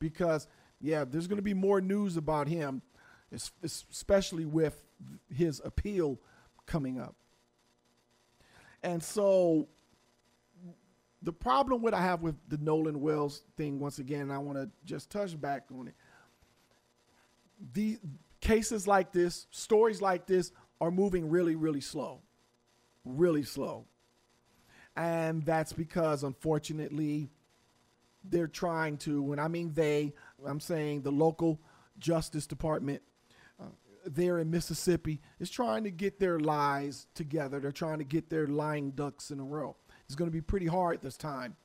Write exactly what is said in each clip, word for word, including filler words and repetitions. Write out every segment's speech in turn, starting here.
because, yeah, there's going to be more news about him, especially with his appeal coming up. And so the problem what I have with the Nolan Wells thing, once again, I want to just touch back on it. The cases like this, stories like this are moving really, really slow, really slow. And that's because, unfortunately, they're trying to, when I mean they, I'm saying the local Justice Department uh, there in Mississippi is trying to get their lies together. They're trying to get their lying ducks in a row. It's going to be pretty hard this time.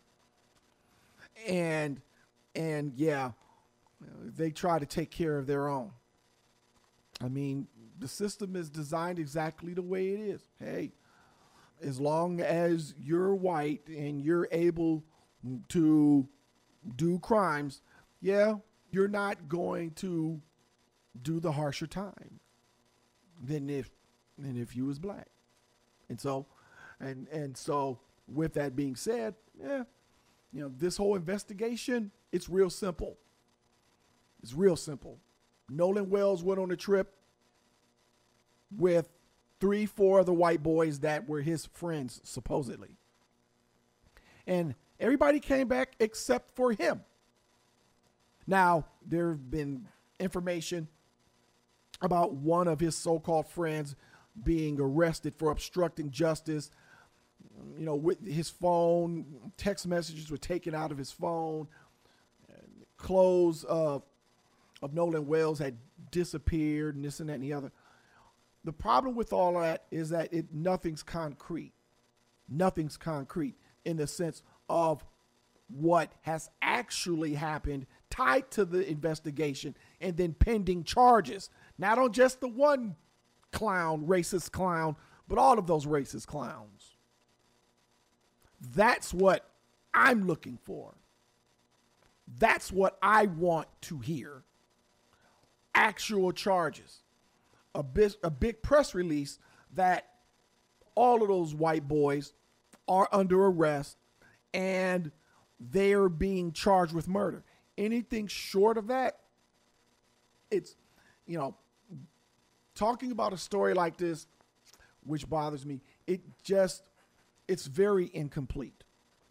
And, and yeah, they try to take care of their own. I mean, the system is designed exactly the way it is. Hey, as long as you're white and you're able to do crimes, yeah, you're not going to do the harsher time than if than if you was black. And so, and and so, with that being said, yeah, you know, this whole investigation, it's real simple. It's real simple. Nolan Wells went on a trip with three, four other white boys that were his friends, supposedly. And everybody came back except for him. Now, there have been information about one of his so-called friends being arrested for obstructing justice. You know, with his phone, text messages were taken out of his phone. Clothes of, of Nolan Wells had disappeared and this and that and the other. The problem with all of that is that it nothing's concrete. Nothing's concrete in the sense of what has actually happened tied to the investigation and then pending charges. Not on just the one clown, racist clown, but all of those racist clowns. That's what I'm looking for. That's what I want to hear. Actual charges. A big, a big press release that all of those white boys are under arrest and they're being charged with murder. Anything short of that, it's, you know, talking about a story like this, which bothers me, it just, it's very incomplete.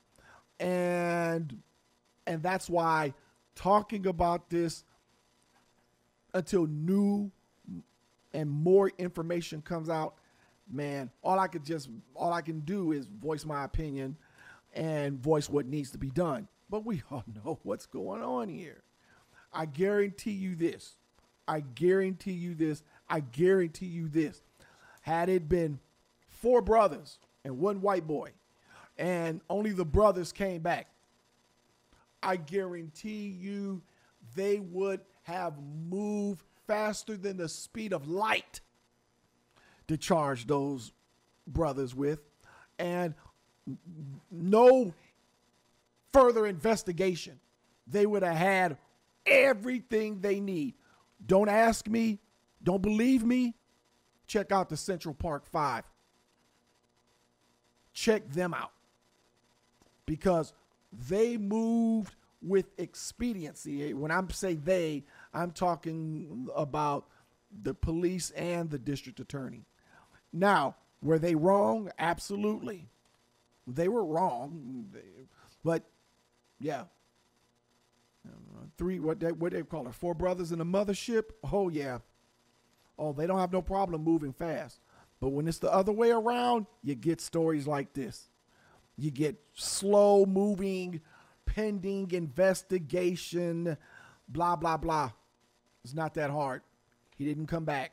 And, and that's why talking about this until new and more information comes out, man, all I could just, all I can do is voice my opinion and voice what needs to be done. But we all know what's going on here. I guarantee you this. I guarantee you this. I guarantee you this. Had it been four brothers and one white boy, and only the brothers came back, I guarantee you they would have moved faster than the speed of light to charge those brothers with, and no further investigation. They would have had everything they need. Don't ask me. Don't believe me. Check out the Central Park Five. Check them out, because they moved with expediency. When I say they, I'm talking about the police and the district attorney. Now, were they wrong? Absolutely. They were wrong. But, yeah. Three, what they, what they call it, four brothers in a mothership? Oh, yeah. Oh, they don't have no problem moving fast. But when it's the other way around, you get stories like this. You get slow moving, pending investigation, blah, blah, blah. It's not that hard. He didn't come back.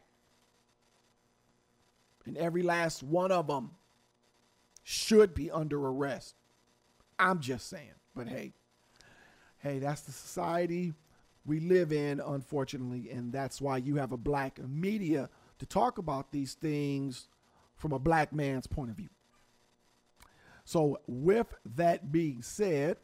And every last one of them should be under arrest. I'm just saying. But hey, hey, that's the society we live in, unfortunately. And that's why you have a black media to talk about these things from a black man's point of view. So with that being said,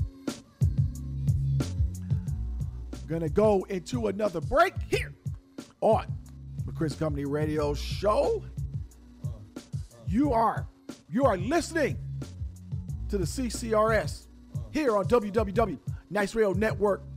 I'm going to go into another break here on the Chris Company Radio Show. You are, you are listening to the C C R S here on W W W Nice Radio Network